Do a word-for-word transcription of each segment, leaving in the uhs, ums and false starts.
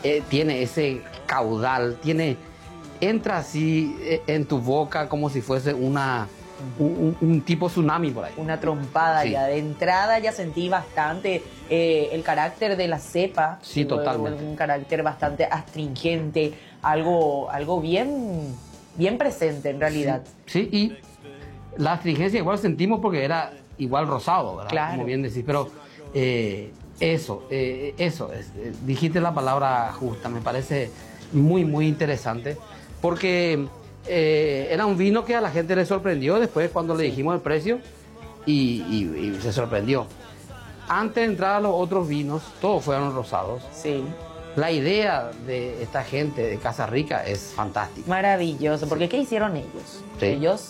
eh, tiene ese caudal, tiene, entra así eh, en tu boca como si fuese una, un, un, un tipo tsunami por ahí. Una trompada Sí. ya. De entrada ya sentí bastante eh, el carácter de la cepa. Sí, totalmente. Un carácter bastante astringente, algo, algo bien, bien presente en realidad. Sí, sí, y la astringencia igual sentimos porque era igual rosado, ¿verdad? Claro. Como bien decís, pero eh, eso, eh, eso, es, eh, dijiste la palabra justa, me parece muy, muy interesante, porque eh, era un vino que a la gente le sorprendió después cuando le dijimos el precio y, y, y se sorprendió. Antes de entrar a los otros vinos, todos fueron rosados. Sí. La idea de esta gente de Casa Rica es fantástica. Maravilloso, porque ¿qué hicieron ellos? Sí. Ellos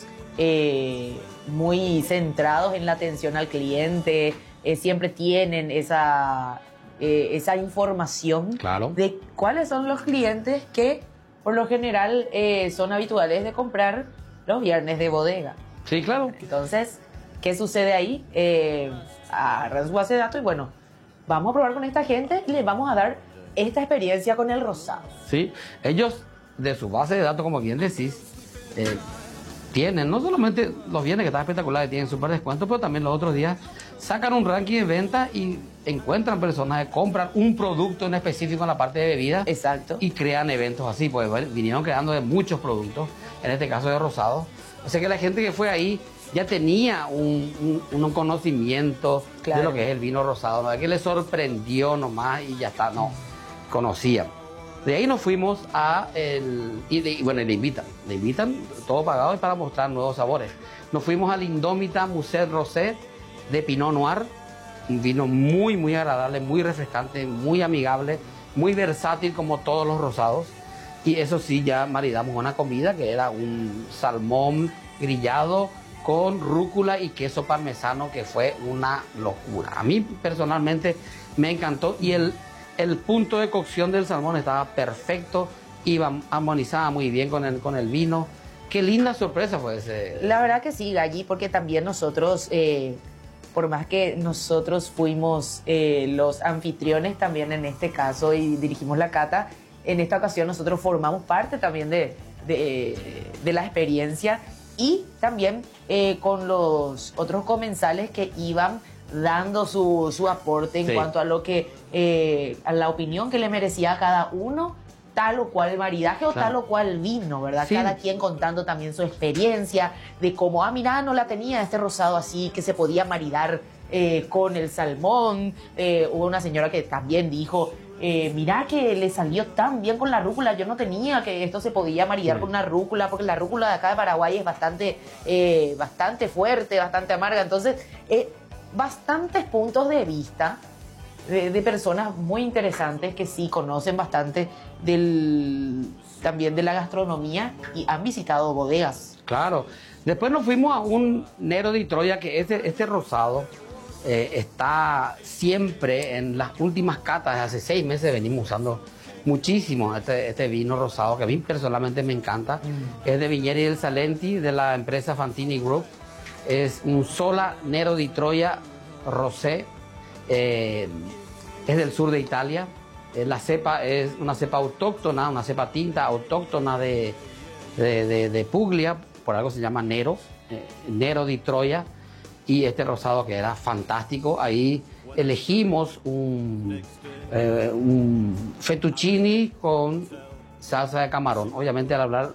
eh, muy centrados en la atención al cliente, eh, siempre tienen esa, eh, esa información Claro. de cuáles son los clientes que por lo general eh, son habituales de comprar los viernes de bodega. Sí, claro. Entonces, ¿qué sucede ahí? Eh, agarran su base de datos y bueno, vamos a probar con esta gente y les vamos a dar esta experiencia con el rosado. Sí, ellos de su base de datos, como bien decís, eh, tienen no solamente los bienes que están espectaculares, tienen súper descuento, pero también los otros días sacan un ranking de venta y encuentran personas que compran un producto en específico en la parte de bebidas. Exacto. Y crean eventos así, pues bueno, vinieron creando de muchos productos, en este caso de rosado. O sea que la gente que fue ahí ya tenía un, un, un conocimiento Claro. de lo que es el vino rosado, no es que les sorprendió nomás y ya está, no, conocían. De ahí nos fuimos a el... Y, de- y bueno, le invitan, le invitan, todo pagado y para mostrar nuevos sabores. Nos fuimos al Indómita Musset Rosé de Pinot Noir, un vino muy, muy agradable, muy refrescante, muy amigable, muy versátil como todos los rosados. Y eso sí, ya maridamos una comida que era un salmón grillado con rúcula y queso parmesano, que fue una locura. A mí personalmente me encantó y el, el punto de cocción del salmón estaba perfecto, iba armonizada muy bien con el, con el vino. Qué linda sorpresa fue ese. La verdad que sí, Galli, porque también nosotros, eh, por más que nosotros fuimos eh, los anfitriones también en este caso y dirigimos la cata, en esta ocasión nosotros formamos parte también de, de, de la experiencia y también eh, con los otros comensales que iban dando su, su aporte en Sí. cuanto a lo que, eh, a la opinión que le merecía a cada uno, tal o cual maridaje o Claro. tal o cual vino, ¿verdad? Sí. Cada quien contando también su experiencia de cómo, ah, mira, no la tenía este rosado así, que se podía maridar eh, con el salmón. Eh, hubo una señora que también dijo, eh, mira que le salió tan bien con la rúcula, yo no tenía que esto se podía maridar Sí. con una rúcula, porque la rúcula de acá de Paraguay es bastante, eh, bastante fuerte, bastante amarga. Entonces, eh, bastantes puntos de vista de, de personas muy interesantes que sí conocen bastante del, también de la gastronomía y han visitado bodegas. Claro. Después nos fuimos a un Nero de Troya, que este, este rosado eh, está siempre en las últimas catas. Hace seis meses venimos usando muchísimo este, este vino rosado, que a mí personalmente me encanta. Mm. Es de Viñeri del Salenti, de la empresa Fantini Group. Es un Sola Nero de Troya Rosé. Eh, es del sur de Italia. Eh, la cepa es una cepa autóctona, una cepa tinta autóctona de, de, de, de Puglia, por algo se llama Nero, eh, Nero di Troya, y este rosado que era fantástico. Ahí elegimos un, eh, un fettuccini con salsa de camarón. Obviamente al hablar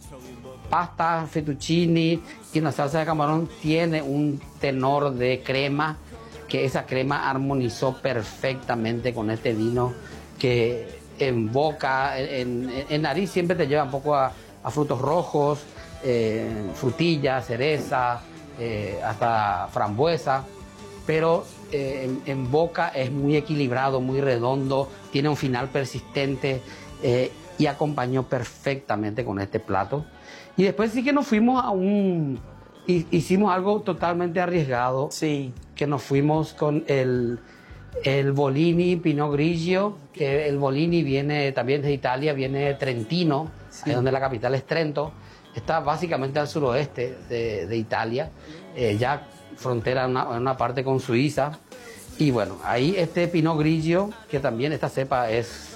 pasta, fettuccini y una salsa de camarón tiene un tenor de crema, que esa crema armonizó perfectamente con este vino que en boca, en, en, en nariz siempre te lleva un poco a, a frutos rojos, eh, frutilla, cereza, eh, hasta frambuesa, pero eh, en, en boca es muy equilibrado, muy redondo, tiene un final persistente eh, y acompañó perfectamente con este plato. Y después sí que nos fuimos a un... Hicimos algo totalmente arriesgado, Sí. que nos fuimos con el, el Bolini Pinot Grigio, que el Bolini viene también de Italia, viene de Trentino, Sí. ahí donde la capital es Trento. Está básicamente al suroeste de, de Italia, eh, ya frontera en una, en una parte con Suiza. Y bueno, ahí este Pinot Grigio, que también esta cepa es